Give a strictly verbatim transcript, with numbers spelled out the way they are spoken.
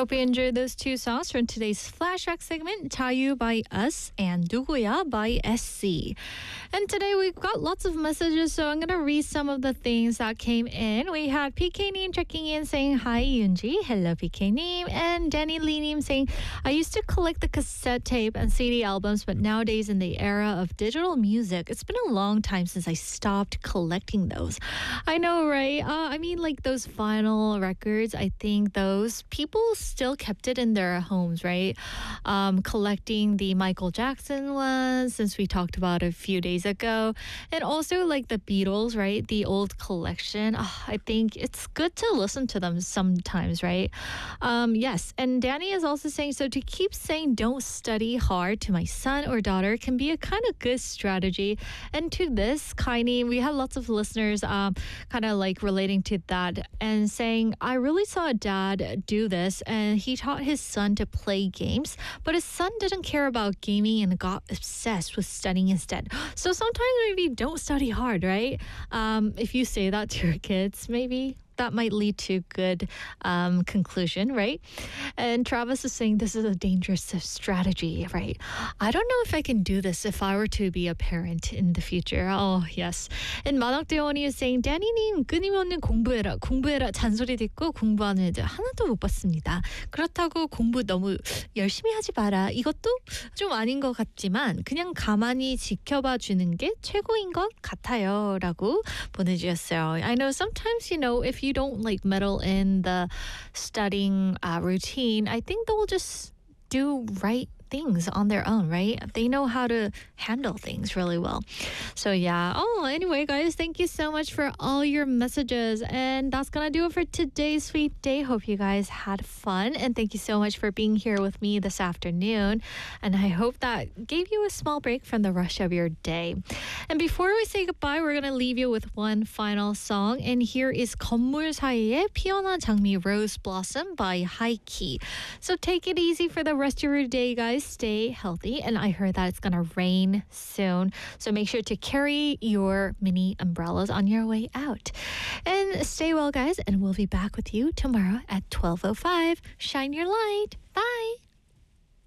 Hope you enjoyed those two songs from today's flashback segment, Tayu by Us and 누구야 by S C. And today we've got lots of messages, so I'm going to read some of the things that came in. We had P K Neem checking in saying, hi Yoonji. Hello P K Neem. And Danny Lee Neem saying, I used to collect the cassette tape and C D albums, but nowadays in the era of digital music, it's been a long time since I stopped collecting those. I know, right? Uh, I mean, like those vinyl records, I think those people still kept it in their homes, right? Um, collecting the Michael Jackson ones, since we talked about it a few days ago. And also like the Beatles, right? The old collection. Oh, I think it's good to listen to them sometimes, right? Um, yes. And Danny is also saying, so to keep saying don't study hard to my son or daughter can be a kind of good strategy. And to this, Kaini, we had lots of listeners um, kind of like relating to that and saying, I really saw a dad do this and he taught his son to play games, but his son didn't care about gaming and got obsessed with studying instead. So sometimes maybe don't study hard, right? Um, if you say that to your kids, maybe that might lead to good um, conclusion, right? And Travis is saying this is a dangerous strategy, right? I don't know if I can do this if I were to be a parent in the future. Oh, yes. And 만학대원이 is saying, Danny님 끊임없는 공부해라, 공부해라 잔소리 듣고 공부하는 애들 하나도 못 봤습니다. 그렇다고 공부 너무 열심히 하지 마라. 이것도 좀 아닌 것 같지만 그냥 가만히 지켜봐 주는 게 최고인 것 같아요. 라고 보내주셨어요. I know sometimes, you know, if you don't like meddle in the studying uh, routine, I think they'll just do right things on their own, right? They know how to handle things really well. So yeah. Oh, anyway, guys, thank you so much for all your messages. And that's gonna do it for today's Sweet Day. Hope you guys had fun. And thank you so much for being here with me this afternoon. And I hope that gave you a small break from the rush of your day. And before we say goodbye, we're gonna leave you with one final song. And here is 건물 사이에 피어난 장미 Rose Blossom by Haiki. So take it easy for the rest of your day, guys. Stay healthy, and I heard that it's gonna rain soon, so make sure to carry your mini umbrellas on your way out. And stay well, guys, and we'll be back with you tomorrow at twelve oh five. Shine your light. Bye.